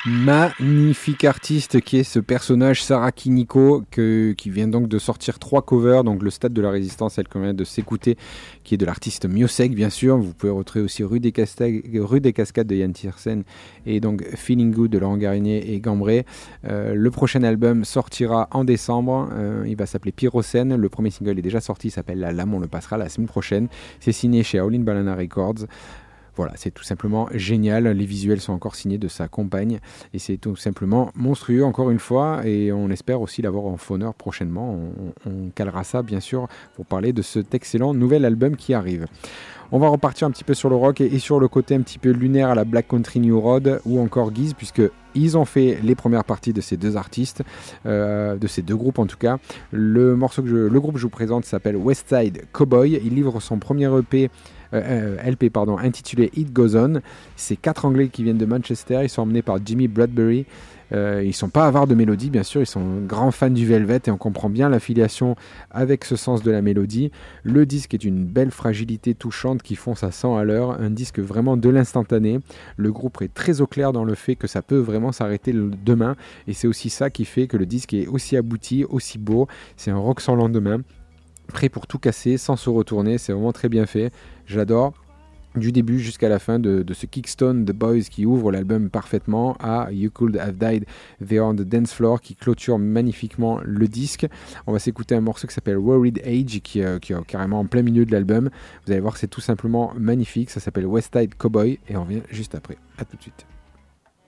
Magnifique artiste qui est ce personnage Sarah Kiniko qui vient donc de sortir 3 covers, donc le Stade de la Résistance, elle qu'on vient de s'écouter, qui est de l'artiste Miosek bien sûr. Vous pouvez retrouver aussi Rue des Cascades de Yann Tiersen et donc Feeling Good de Laurent Garnier et Gambray. Le prochain album sortira en décembre, il va s'appeler Pyrocène. Le premier single est déjà sorti, il s'appelle La Lame, on le passera la semaine prochaine. C'est signé chez All in Banana Records. Voilà, c'est tout simplement génial. Les visuels sont encore signés de sa compagne et c'est tout simplement monstrueux encore une fois et on espère aussi l'avoir en fauneur prochainement. On calera ça bien sûr pour parler de cet excellent nouvel album qui arrive. On va repartir un petit peu sur le rock et sur le côté un petit peu lunaire à la Black Country New Road ou encore Guise, puisque ils ont fait les premières parties de ces deux artistes, de ces deux groupes en tout cas. Le groupe que je vous présente s'appelle Westside Cowboy. Il livre son premier LP intitulé It Goes On. C'est 4 Anglais qui viennent de Manchester. Ils sont emmenés par Jimmy Bradbury. Ils sont pas avares de mélodie, bien sûr, ils sont grands fans du Velvet et on comprend bien l'affiliation avec ce sens de la mélodie. Le disque est une belle fragilité touchante qui fonce à 100 à l'heure, un disque vraiment de l'instantané. Le groupe est très au clair dans le fait que ça peut vraiment s'arrêter demain et c'est aussi ça qui fait que le disque est aussi abouti, aussi beau. C'est un rock sans lendemain, prêt pour tout casser sans se retourner, c'est vraiment très bien fait, j'adore. Du début jusqu'à la fin de ce Kickstone The Boys qui ouvre l'album parfaitement à You Could Have Died There on the Dance Floor qui clôture magnifiquement le disque. On va s'écouter un morceau qui s'appelle Worried Age qui est carrément en plein milieu de l'album. Vous allez voir, c'est tout simplement magnifique. Ça s'appelle Westside Cowboy et on revient juste après. À tout de suite.